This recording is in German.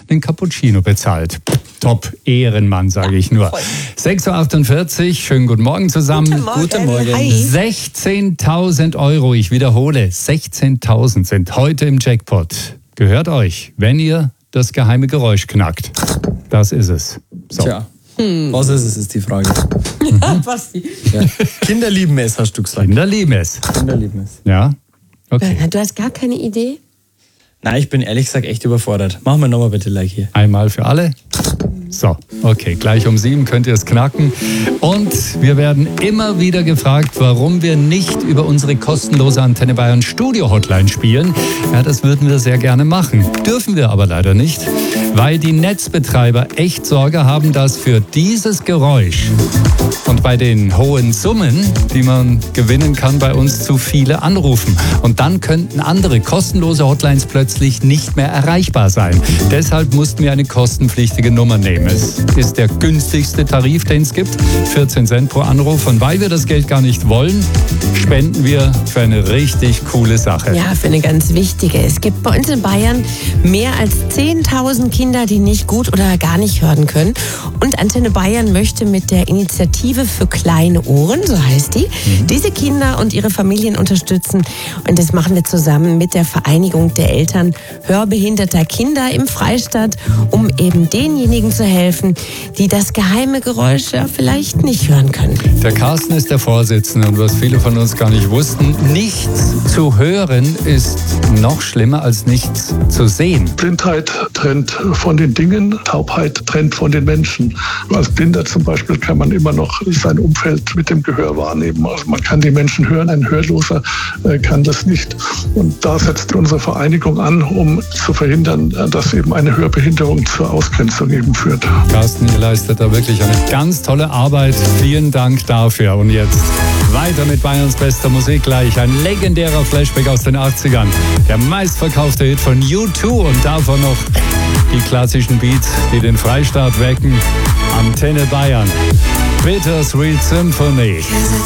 einen Cappuccino bezahlt. Top, Ehrenmann, sage ich nur. 6.48 Uhr, schönen guten Morgen zusammen. Guten Morgen. Hi. 16.000 Euro, ich wiederhole, 16.000 sind heute im Jackpot. Gehört euch, wenn ihr das geheime Geräusch knackt. Das ist es. So. Tja, was ist es, ist die Frage. Basti. Ja. Kinder lieben es, hast du gesagt. Kinder lieben es. Kinder lieben es. Ja, okay. Du hast gar keine Idee? Nein, ich bin ehrlich gesagt echt überfordert. Machen wir nochmal bitte Like hier. Einmal für alle. So, okay, gleich um 7 könnt ihr es knacken. Und wir werden immer wieder gefragt, warum wir nicht über unsere kostenlose Antenne Bayern Studio Hotline spielen. Ja, das würden wir sehr gerne machen. Dürfen wir aber leider nicht, weil die Netzbetreiber echt Sorge haben, dass für dieses Geräusch und bei den hohen Summen, die man gewinnen kann, bei uns zu viele anrufen. Und dann könnten andere kostenlose Hotlines plötzlich nicht mehr erreichbar sein. Deshalb mussten wir eine kostenpflichtige Nummer nehmen. Es ist der günstigste Tarif, den es gibt, 14 Cent pro Anruf. Und weil wir das Geld gar nicht wollen, spenden wir für eine richtig coole Sache. Ja, für eine ganz wichtige. Es gibt bei uns in Bayern mehr als 10.000 Kinder, die nicht gut oder gar nicht hören können. Und Antenne Bayern möchte mit der Initiative für kleine Ohren, so heißt die, diese Kinder und ihre Familien unterstützen. Und das machen wir zusammen mit der Vereinigung der Eltern hörbehinderter Kinder im Freistaat, um eben denjenigen zu helfen, die das geheime Geräusch ja vielleicht nicht hören können. Der Carsten ist der Vorsitzende und was viele von uns gar nicht wussten, nichts zu hören ist noch schlimmer als nichts zu sehen. Blindheit trennt von den Dingen, Taubheit trennt von den Menschen. Als Blinder zum Beispiel kann man immer noch sein Umfeld mit dem Gehör wahrnehmen. Also man kann die Menschen hören, ein Hörloser kann das nicht. Und da setzt unsere Vereinigung an, um zu verhindern, dass eben eine Hörbehinderung zur Ausgrenzung eben führt. Carsten, ihr leistet da wirklich eine ganz tolle Arbeit. Vielen Dank dafür. Und jetzt weiter mit Bayerns bester Musik gleich. Ein legendärer Flashback aus den 80ern. Der meistverkaufte Hit von U2 und davon noch die klassischen Beats, die den Freistaat wecken. Antenne Bayern. Bittersweet Symphony.